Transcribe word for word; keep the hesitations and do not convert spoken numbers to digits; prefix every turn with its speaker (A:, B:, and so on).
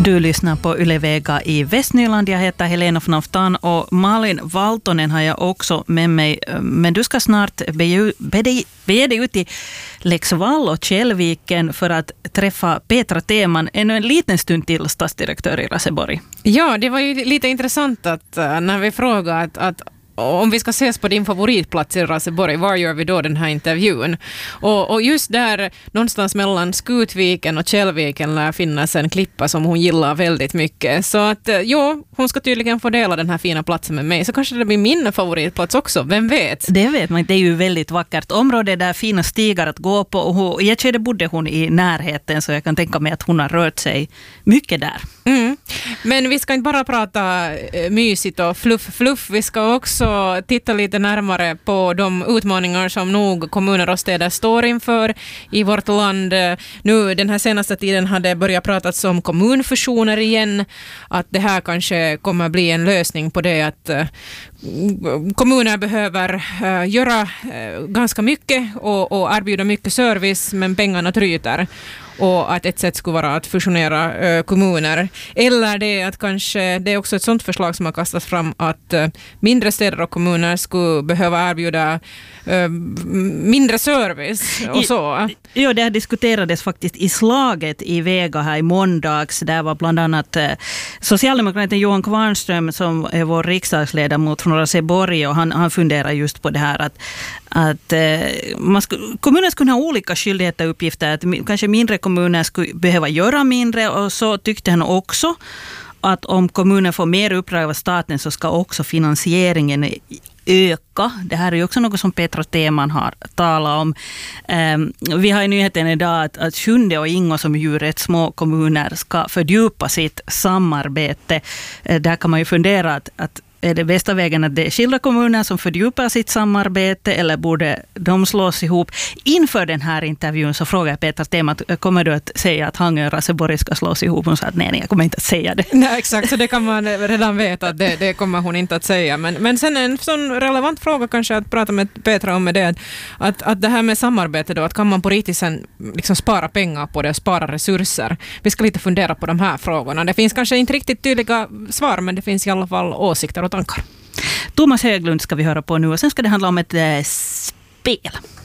A: Du lyssnar på Yle Vega i Västnyland. Jag heter Helena von Aftan och Malin Valtonen har jag också med mig. Men du ska snart bege, bege, bege dig ut i Leksvall och Källviken för att träffa Petra Teman ännu en liten stund till, stadsdirektör i Raseborg.
B: Ja, det var ju lite intressant att när vi frågade att, att om vi ska ses på din favoritplats i Raseborg, var gör vi då den här intervjun? Och, och just där, någonstans mellan Skutviken och Källviken lär finnas en klippa som hon gillar väldigt mycket. Så att, ja, hon ska tydligen få dela den här fina platsen med mig. Så kanske det blir min favoritplats också, vem vet?
A: Det vet man, det är ju väldigt vackert område där, fina stigar att gå på. Och hon, jag kände bodde hon i närheten, så jag kan tänka mig att hon har rört sig mycket där.
B: Mm. Men vi ska inte bara prata mysigt och fluff, fluff. Vi ska också titta lite närmare på de utmaningar som nog kommuner och städer står inför i vårt land. Nu den här senaste tiden har det börjat pratas om kommunfusioner igen. Att det här kanske kommer bli en lösning på det, att kommuner behöver uh, göra uh, ganska mycket och, och erbjuda mycket service, men pengarna tryter. Och att ett sätt skulle vara att fusionera uh, kommuner. Eller det att kanske, det är också ett sådant förslag som har kastats fram, att uh, mindre städer och kommuner skulle behöva erbjuda uh, mindre service och så.
A: I, ja, det diskuterades faktiskt i slaget i Vega här i måndags. Där var bland annat uh, socialdemokraten Johan Kvarnström, som är vår riksdagsledamot från Raseborg, och han, han funderar just på det här att, att uh, man sku, kommuner skulle ha olika skyldigheter och uppgifter, att kanske mindre kommuner skulle behöva göra mindre, och så tyckte han också att om kommunen får mer uppdrag av staten så ska också finansieringen öka. Det här är ju också något som Petra Teman har talat om. Um, vi har i nyheten idag att, att Sjunde och Ingo, som ju är rätt små kommuner, ska fördjupa sitt samarbete. Uh, där kan man ju fundera att, att är det bästa vägen att det är skilda kommuner som fördjupar sitt samarbete, eller borde de slås ihop? Inför den här intervjun så frågar jag Petra Teman, kommer du att säga att Hangö och Raseborg ska slås ihop? Hon sa att nej, nej, jag kommer inte att säga det.
B: Nej, exakt, så det kan man redan veta att det, det kommer hon inte att säga. Men, men sen en sån relevant fråga kanske att prata med Petra om är det, att, att det här med samarbete då, att kan man på riktigt sen liksom spara pengar på det och spara resurser? Vi ska lite fundera på de här frågorna. Det finns kanske inte riktigt tydliga svar, men det finns i alla fall åsikter och tankar.
A: Thomas Höglund ska vi höra på nu, och sen ska det handla om ett äh, spel.